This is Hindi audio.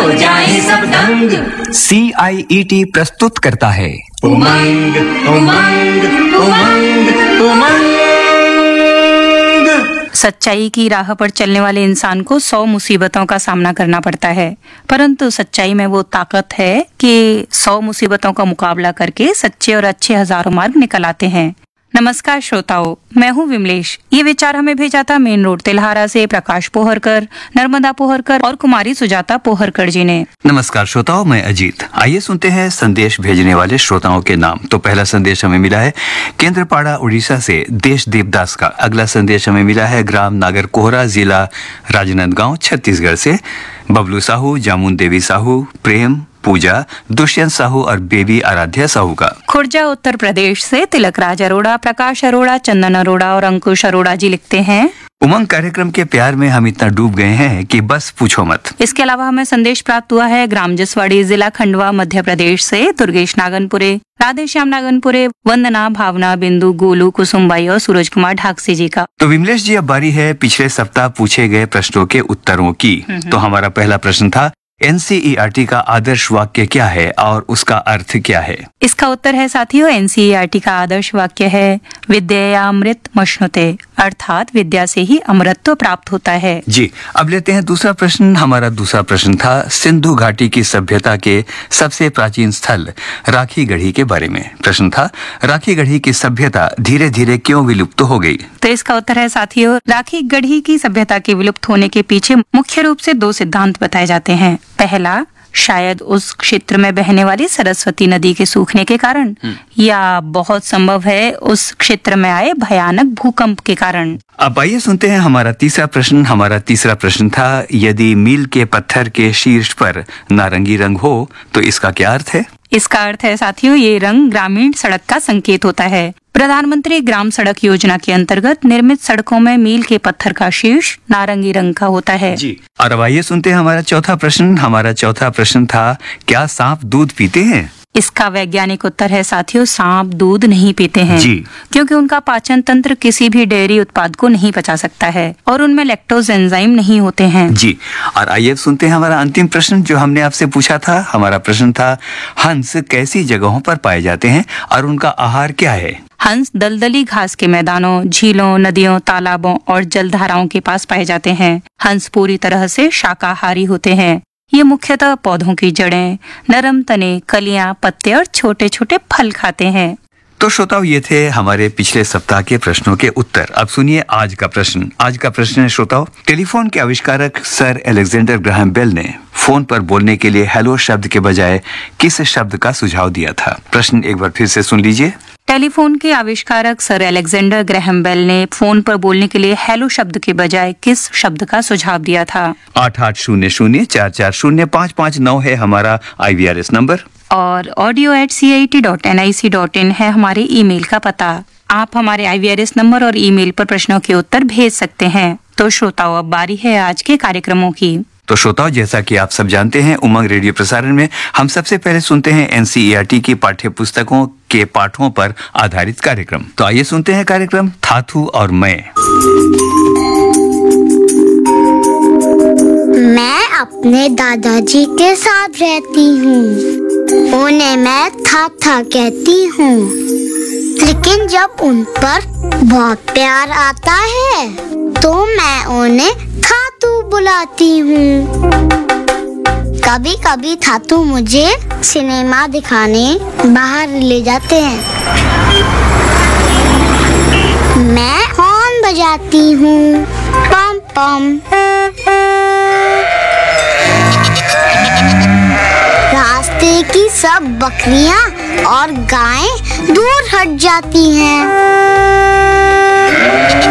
हो जाए सब दंग। CIET प्रस्तुत करता है उमंग उमंग उमंग उमंग। सच्चाई की राह पर चलने वाले इंसान को 100 मुसीबतों का सामना करना पड़ता है, परंतु सच्चाई में वो ताकत है कि 100 मुसीबतों का मुकाबला करके सच्चे और अच्छे हजारों मार्ग निकल आते हैं। नमस्कार श्रोताओं, मैं हूँ विमलेश। ये विचार हमें भेजा था मेन रोड तिल्हारा से प्रकाश पोहरकर, नर्मदा पोहरकर और कुमारी सुजाता पोहरकर जी ने। नमस्कार श्रोताओं, मैं अजीत। आइए सुनते हैं संदेश भेजने वाले श्रोताओं के नाम। तो पहला संदेश हमें मिला है केंद्रपाड़ा उड़ीसा से देश देवदास का। अगला संदेश हमें मिला है ग्राम नागरकोहरा, जिला राजनांदगांव, छत्तीसगढ़ से बबलू साहू, जामुन देवी साहू, प्रेम, पूजा, दुष्यंत साहू और बेबी आराध्या साहू का। खुर्जा उत्तर प्रदेश से तिलक राज अरोड़ा, प्रकाश अरोड़ा, चंदन अरोड़ा और अंकुश अरोड़ा जी लिखते हैं उमंग कार्यक्रम के प्यार में हम इतना डूब गए हैं कि बस पूछो मत। इसके अलावा हमें संदेश प्राप्त हुआ है ग्राम जसवाड़ी, जिला खंडवा, मध्य प्रदेश से दुर्गेश नागनपुरे, राधेश्याम नागनपुरे, वंदना, भावना, बिंदु, गोलू, कुसुमबाई और सूरज कुमार ढाकसी जी का। तो विमलेश जी, अब बारी है पिछले सप्ताह पूछे गए प्रश्नों के उत्तरों की। तो हमारा पहला प्रश्न था NCERT का आदर्श वाक्य क्या है और उसका अर्थ क्या है? इसका उत्तर है साथियों, NCERT का आदर्श वाक्य है विद्या अमृत मश्नुते, अर्थात विद्या से ही अमृतत्व प्राप्त होता है। जी, अब लेते हैं दूसरा प्रश्न। हमारा दूसरा प्रश्न था सिंधु घाटी की सभ्यता के सबसे प्राचीन स्थल राखी गढ़ी के बारे में। प्रश्न था राखी गढ़ी की सभ्यता धीरे धीरे क्यों विलुप्त हो गई? तो इसका उत्तर है साथियों, राखी गढ़ी की सभ्यता के विलुप्त होने के पीछे मुख्य रूप से 2 सिद्धांत बताए जाते हैं। पहला, शायद उस क्षेत्र में बहने वाली सरस्वती नदी के सूखने के कारण, या बहुत संभव है उस क्षेत्र में आए भयानक भूकंप के कारण। अब आइए सुनते हैं हमारा तीसरा प्रश्न। हमारा तीसरा प्रश्न था यदि मील के पत्थर के शीर्ष पर नारंगी रंग हो तो इसका क्या अर्थ है? इसका अर्थ है साथियों, ये रंग ग्रामीण सड़क का संकेत होता है। प्रधानमंत्री ग्राम सड़क योजना के अंतर्गत निर्मित सड़कों में मील के पत्थर का शीर्ष नारंगी रंग का होता है। जी, और अब आइए सुनते हैं हमारा चौथा प्रश्न। हमारा चौथा प्रश्न था क्या सांप दूध पीते हैं? इसका वैज्ञानिक उत्तर है साथियों, सांप दूध नहीं पीते हैं जी, क्योंकि उनका पाचन तंत्र किसी भी डेयरी उत्पाद को नहीं पचा सकता है और उनमें लैक्टोज एंजाइम नहीं होते हैं। जी, और आइए सुनते हैं हमारा अंतिम प्रश्न जो हमने आपसे पूछा था। हमारा प्रश्न था हंस कैसी जगहों पर पाए जाते हैं और उनका आहार क्या है? हंस दलदली घास के मैदानों, झीलों, नदियों, तालाबों और जलधाराओं के पास पाए जाते हैं। हंस पूरी तरह से शाकाहारी होते हैं। ये मुख्यतः पौधों की जड़ें, नरम तने, कलियां, पत्ते और छोटे छोटे फल खाते हैं। तो श्रोताओ, ये थे हमारे पिछले सप्ताह के प्रश्नों के उत्तर। अब सुनिए आज का प्रश्न। आज का प्रश्न है श्रोताओ, टेलीफोन के आविष्कारक सर अलेक्जेंडर ग्राहम बेल ने फोन पर बोलने के लिए हेलो शब्द के बजाय किस शब्द का सुझाव दिया था? प्रश्न एक बार फिर से सुन लीजिए। टेलीफोन के आविष्कारक सर अलेक्जेंडर ग्राहम बेल ने फोन पर बोलने के लिए हेलो शब्द के बजाय किस शब्द का सुझाव दिया था? 8800440559 है हमारा IVRS नंबर और audio@CIET.nic.in है हमारे ईमेल का पता। आप हमारे IVRS नंबर और ईमेल पर प्रश्नों के उत्तर भेज सकते हैं। तो श्रोताओं, अब बारी है आज के कार्यक्रमों की। तो श्रोताओं, जैसा कि आप सब जानते हैं, उमंग रेडियो प्रसारण में हम सबसे पहले सुनते हैं NCERT की पाठ्य पुस्तकों के पाठों पर आधारित कार्यक्रम। तो आइए सुनते हैं कार्यक्रम थाथू और मैं अपने दादाजी के साथ रहती हूँ। उन्हें मैं थाथा कहती हूँ, लेकिन जब उन पर बहुत प्यार आता है तो मैं उन्हें थाथू बुलाती हूँ। कभी कभी थाथू मुझे सिनेमा दिखाने बाहर ले जाते हैं। मैं हॉर्न बजाती हूँ, पम पम। रास्ते की सब बकरियां और गायें दूर हट जाती हैं।